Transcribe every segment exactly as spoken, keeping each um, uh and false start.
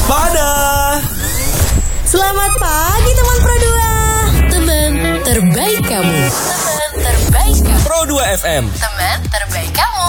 Waspada. Selamat pagi teman Pro dua. Teman terbaik kamu. Teman terbaik kamu. Pro dua F M. Teman terbaik kamu.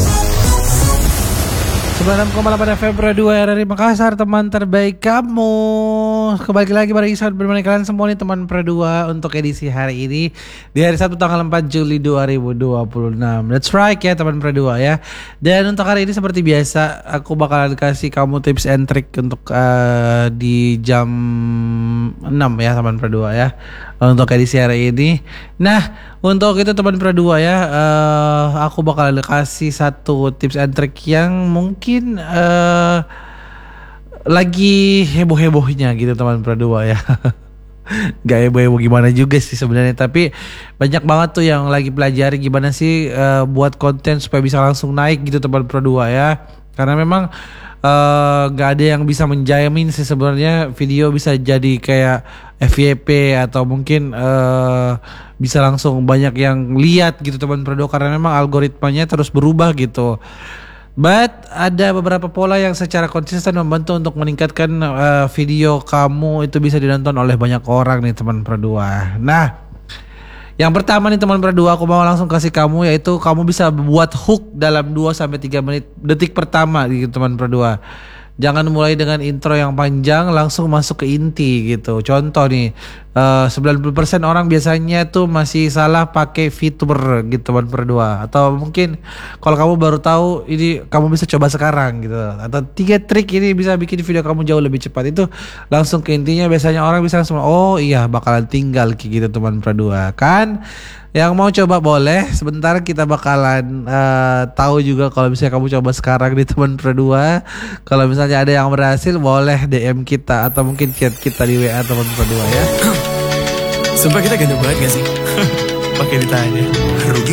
sembilan puluh enam koma delapan F M Pro dua R R I Makassar, teman terbaik kamu. Kembali lagi pada Isan bermain kalian semua nih teman Pro dua untuk edisi hari ini di hari Sabtu tanggal empat Juli dua ribu dua puluh enam. That's right ya teman Pro dua ya. Dan untuk hari ini seperti biasa aku bakalan kasih kamu tips and trick untuk uh, di jam enam ya teman Pro dua ya. Untuk edisi hari ini. Nah, untuk itu teman Pro dua ya, uh, aku bakal kasih satu tips and trick yang mungkin uh, lagi heboh-hebohnya gitu teman Pro dua ya. Gak heboh-heboh gimana juga sih sebenarnya, tapi banyak banget tuh yang lagi pelajari gimana sih uh, buat konten supaya bisa langsung naik gitu teman Pro dua ya. Karena memang uh, gak ada yang bisa menjamin sih sebenarnya video bisa jadi kayak F Y P atau mungkin uh, bisa langsung banyak yang lihat gitu teman Pro dua, karena memang algoritmanya terus berubah gitu. But ada beberapa pola yang secara konsisten membantu untuk meningkatkan uh, video kamu itu bisa ditonton oleh banyak orang nih teman Pro dua. Nah, yang pertama nih teman Pro dua aku mau langsung kasih kamu, yaitu kamu bisa buat hook dalam dua sampai tiga menit detik pertama gitu teman Pro dua. Jangan mulai dengan intro yang panjang, langsung masuk ke inti gitu. Contoh nih, uh, sembilan puluh persen orang biasanya tuh masih salah pakai fitur gitu teman Pro dua. Atau mungkin kalau kamu baru tahu ini, kamu bisa coba sekarang gitu. Atau tiga trik ini bisa bikin video kamu jauh lebih cepat. Itu langsung ke intinya, biasanya orang bisa langsung, oh iya bakalan tinggal gitu teman Pro dua. Kan? Yang mau coba boleh, sebentar kita bakalan uh, tahu juga kalau misalnya kamu coba sekarang di teman Pro dua. Kalau misalnya ada yang berhasil boleh D M kita atau mungkin chat kita di W A teman Pro dua ya. Sumpah kita ganteng banget gak sih? Pakai ditanya. Rugi